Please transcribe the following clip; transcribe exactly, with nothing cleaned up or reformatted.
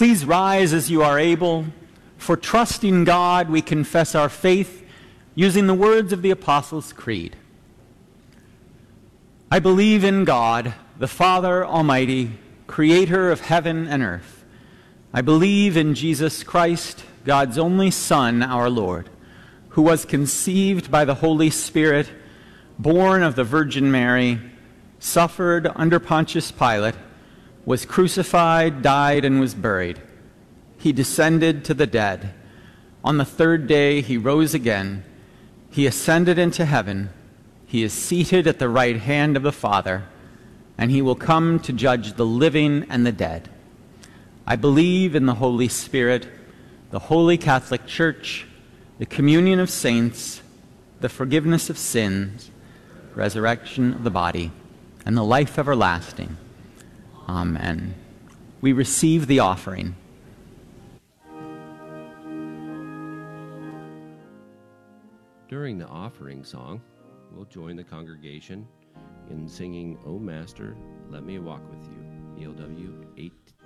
Please rise as you are able. For trusting God, we confess our faith using the words of the Apostles' Creed. I believe in God, the Father Almighty, creator of heaven and earth. I believe in Jesus Christ, God's only Son, our Lord, who was conceived by the Holy Spirit, born of the Virgin Mary, suffered under Pontius Pilate, was crucified, died, and was buried. He descended to the dead. On the third day he rose again. He ascended into heaven. He is seated at the right hand of the Father, and he will come to judge the living and the dead. I believe in the Holy Spirit, the Holy Catholic Church, the communion of saints, the forgiveness of sins, resurrection of the body, and the life everlasting. Amen. We receive the offering. During the offering song, we'll join the congregation in singing, O Master, Let Me Walk With You, E L W eight